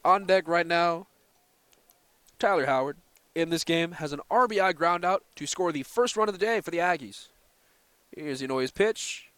On deck right now, Tyler Howard in this game has an RBI ground out to score the first run of the day for the Aggies. Here's Inoye's pitch.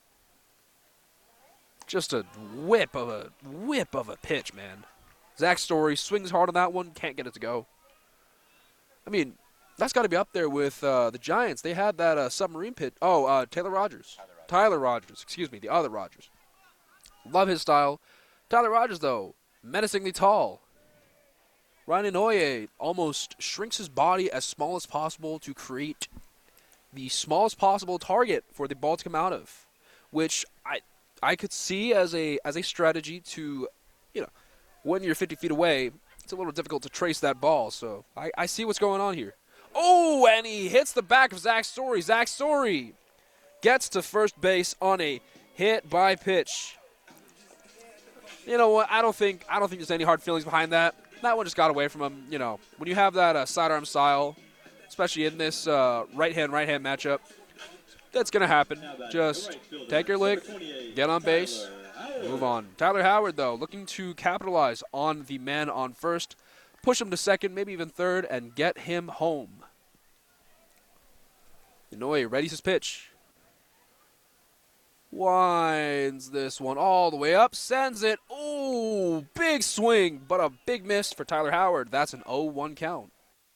Just a whip of a pitch, man. Zach Story swings hard on that one, can't get it to go. I mean, that's got to be up there with the Giants. They had that submarine pitch. Oh, Taylor Rogers. Tyler Rogers, excuse me, the other Rogers. Love his style. Tyler Rogers, though, menacingly tall. Ryan Inoue almost shrinks his body as small as possible to create the smallest possible target for the ball to come out of, which I could see as a strategy to, when you're 50 feet away, it's a little difficult to trace that ball. So I see what's going on here. Oh, and he hits the back of Zach Story. Zach Story gets to first base on a hit by pitch. You know what? I don't think there's any hard feelings behind that. That one just got away from him. When you have that sidearm style, especially in this right-hand matchup, that's going to happen. Just take your lick, get on base, move on. Tyler Howard, though, looking to capitalize on the man on first, push him to second, maybe even third, and get him home. Inoue readies his pitch. Winds this one all the way up, sends it. Ooh, big swing, but a big miss for Tyler Howard. That's an 0-1 count.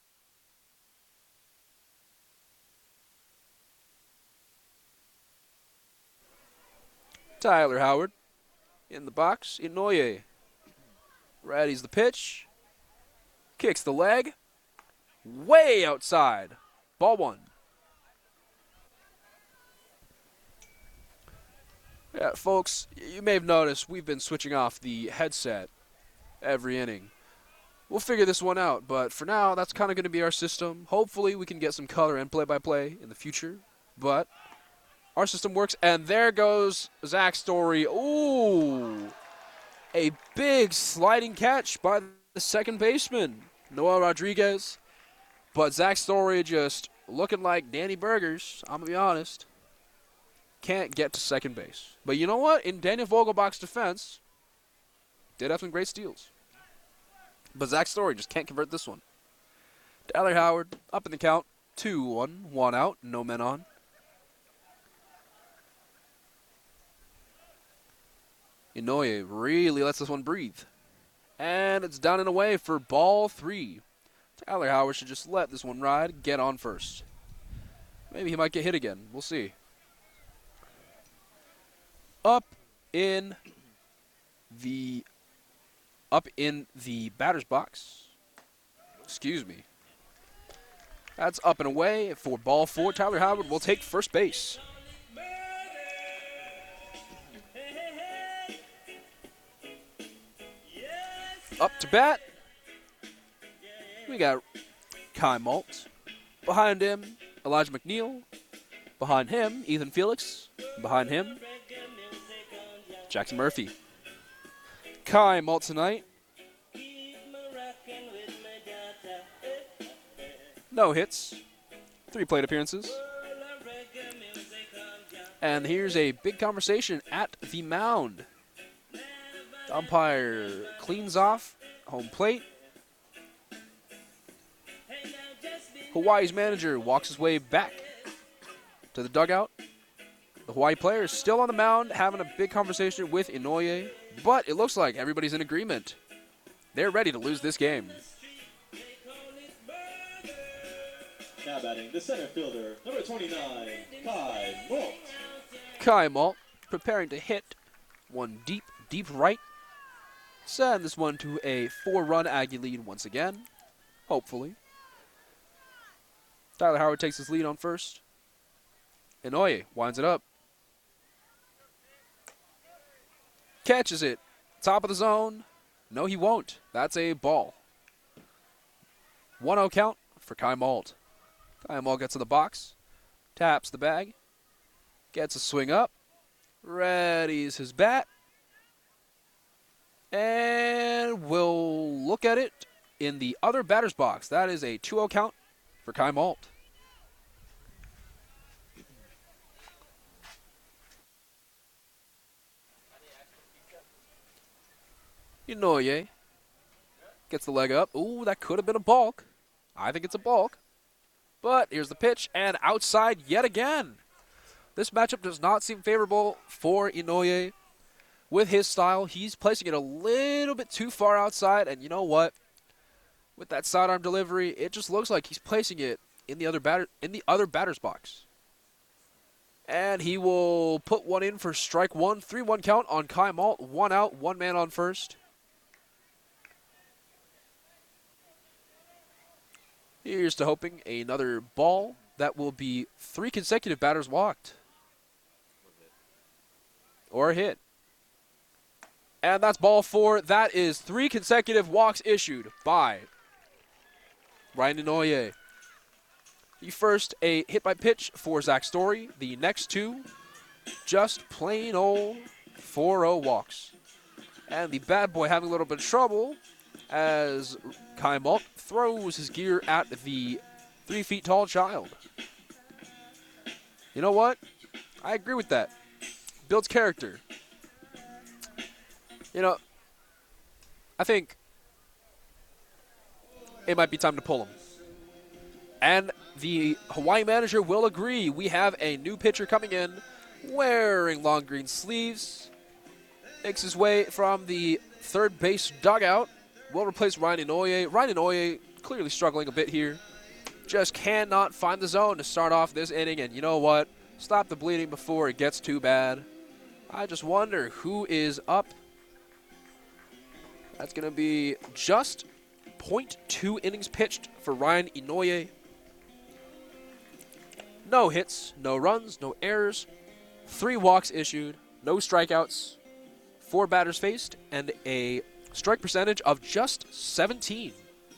Tyler Howard in the box. Inoue readies the pitch. Kicks the leg. Way outside. Ball one. Yeah, folks, you may have noticed we've been switching off the headset every inning. We'll figure this one out, but for now, that's kind of going to be our system. Hopefully, we can get some color and play-by-play in the future, but our system works, and there goes Zach Story. Ooh, a big sliding catch by the second baseman, Noel Rodriguez, but Zach Story just looking like Danny Burgers, I'm going to be honest. Can't get to second base. But you know what? In Daniel Vogelbach's defense, did have some great steals. But Zach Story just can't convert this one. Tyler Howard up in the count. 2-1, one out, no men on. Inoue really lets this one breathe. And it's down and away for ball 3. Tyler Howard should just let this one ride, get on first. Maybe he might get hit again. We'll see. Up in the batter's box. Excuse me. That's up and away for ball 4. Tyler Howard will take first base. Up to bat, we got Kai Malt. Behind him, Elijah McNeil. Behind him, Ethan Felix. Behind him, Jackson Murphy. Kai Malt tonight. No hits. 3 plate appearances. And here's a big conversation at the mound. The umpire cleans off home plate. Hawaii's manager walks his way back to the dugout. The Hawaii player is still on the mound having a big conversation with Inoue, but it looks like everybody's in agreement. They're ready to lose this game. Now batting, the center fielder, number 29, Kai Malt. Kai Malt preparing to hit one deep right. Send this one to a 4-run Aggie lead once again, hopefully. Tyler Howard takes his lead on first. Inoue winds it up. Catches it. Top of the zone. No, he won't. That's a ball. 1-0 count for Kai Malt. Kai Malt gets to the box. Taps the bag. Gets a swing up. Readies his bat. And we'll look at it in the other batter's box. That is a 2-0 count for Kai Malt. Inoue Gets the leg up. Ooh, that could have been a balk. I think it's a balk. But here's the pitch, and outside yet again. This matchup does not seem favorable for Inoue. With his style, he's placing it a little bit too far outside, and you know what? With that sidearm delivery, it just looks like he's placing it in the other batter's box. And he will put one in for strike one. 3-1 count on Kai Malt. 1 out, 1 man on first. Here's to hoping another ball. That will be 3 consecutive batters walked. Or a hit. And that's ball 4. That is 3 consecutive walks issued by Ryan Inoue. The first, a hit by pitch for Zach Story. The next 2, just plain old 4-0 walks. And the bad boy having a little bit of trouble as Kai Malt throws his gear at the 3 feet tall child. You know what? I agree with that. Builds character. You know, I think it might be time to pull him. And the Hawaii manager will agree. We have a new pitcher coming in wearing long green sleeves. Makes his way from the third base dugout. Will replace Ryan Inoue. Ryan Inoue clearly struggling a bit here. Just cannot find the zone to start off this inning. And you know what? Stop the bleeding before it gets too bad. I just wonder who is up. That's going to be just 0.2 innings pitched for Ryan Inoue. No hits, no runs, no errors, 3 walks issued, no strikeouts, 4 batters faced, and a strike percentage of just 17.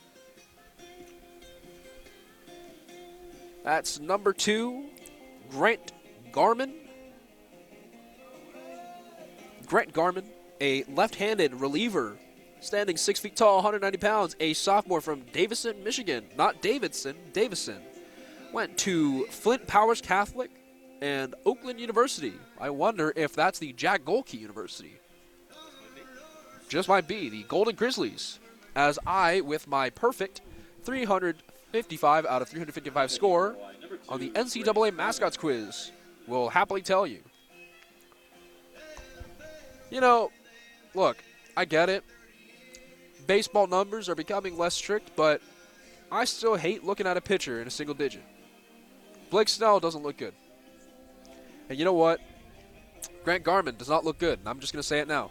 That's number 2, Grant Garman. Grant Garman, a left-handed reliever, standing 6 feet tall, 190 pounds, a sophomore from Davison, Michigan. Not Davidson, Davison. Went to Flint Powers Catholic and Oakland University. I wonder if that's the Jack Golke University. Just might be. The Golden Grizzlies. As I, with my perfect 355 out of 355 score on the NCAA Mascots Quiz, will happily tell you. You know, look, I get it. Baseball numbers are becoming less strict, but I still hate looking at a pitcher in a single digit. Blake Snell doesn't look good. And you know what? Grant Garman does not look good, and I'm just going to say it now.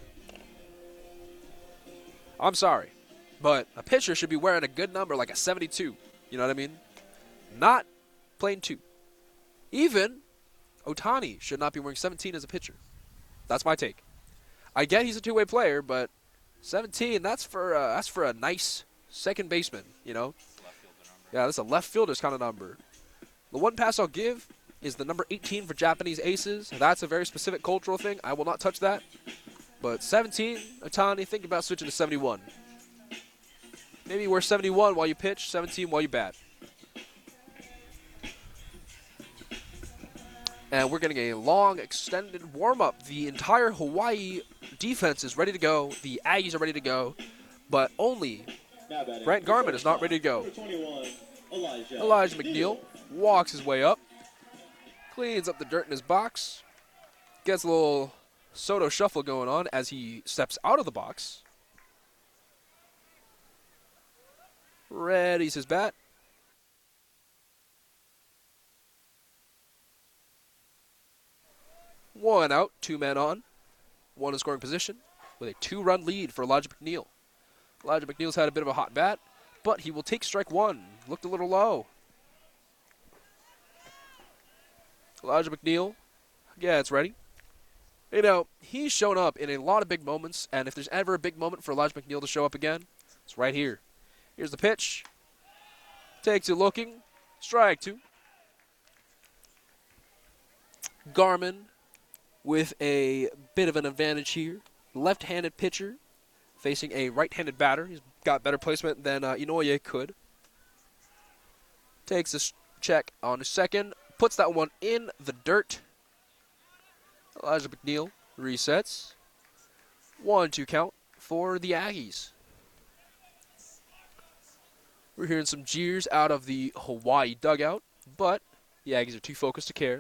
I'm sorry, but a pitcher should be wearing a good number like a 72. You know what I mean? Not plain 2. Even Ohtani should not be wearing 17 as a pitcher. That's my take. I get he's a two-way player, but 17, that's for a nice second baseman, you know? Yeah, that's a left fielder's kind of number. The one pass I'll give is the number 18 for Japanese aces. That's a very specific cultural thing. I will not touch that. But 17, Ohtani, think about switching to 71. Maybe wear 71 while you pitch, 17 while you bat. And we're getting a long, extended warm-up. The entire Hawaii defense is ready to go. The Aggies are ready to go. But only Grant Garman is not ready to go. Elijah McNeil walks his way up. Cleans up the dirt in his box. Gets a little Soto shuffle going on as he steps out of the box. Readies his bat. One out, 2 men on. One in scoring position with a 2-run lead for Elijah McNeil. Elijah McNeil's had a bit of a hot bat, but he will take strike 1. Looked a little low. Elijah McNeil, yeah, it's ready. You know, he's shown up in a lot of big moments, and if there's ever a big moment for Elijah McNeil to show up again, it's right here. Here's the pitch. Takes it looking. Strike 2. Garman with a bit of an advantage here. Left-handed pitcher facing a right-handed batter. He's got better placement than Inoue could. Takes a check on his second. Puts that one in the dirt. Elijah McNeil resets. 1-2 count for the Aggies. We're hearing some jeers out of the Hawaii dugout, but the Aggies are too focused to care.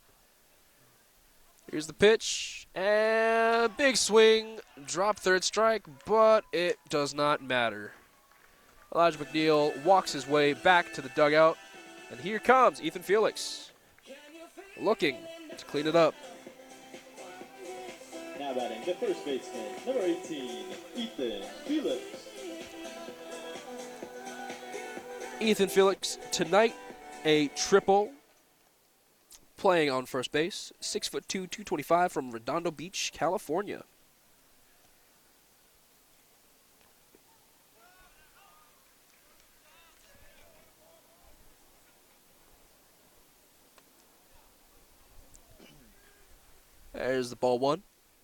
Here's the pitch, and big swing, drop third strike, but it does not matter. Elijah McNeil walks his way back to the dugout, and here comes Ethan Felix, looking to clean it up. Now batting the first baseman, number 18, Ethan Felix. Ethan Felix tonight a triple, playing on first base, 6'2", 225 from Redondo Beach, California. There's the ball one.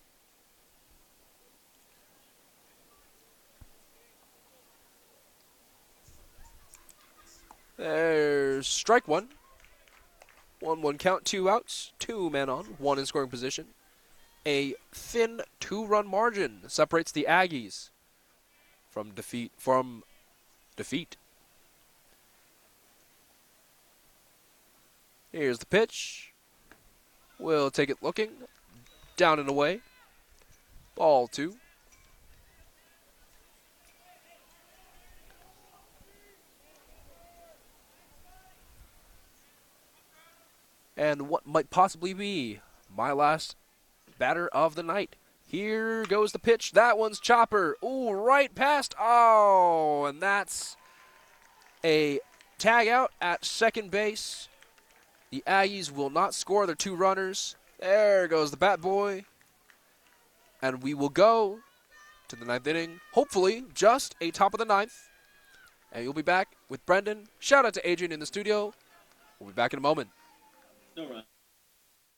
There's strike one. 1-1 count, 2 outs, 2 men on, 1 in scoring position. A thin 2-run margin separates the Aggies from defeat. Here's the pitch. We'll take it looking. Down and away. Ball 2. And what might possibly be my last batter of the night. Here goes the pitch. That one's chopper. Ooh, right past. Oh, and that's a tag out at second base. The Aggies will not score their 2 runners. There goes the bat boy. And we will go to the 9th inning. Hopefully, just a top of the 9th. And you'll be back with Brendan. Shout out to Adrian in the studio. We'll be back in a moment. No run.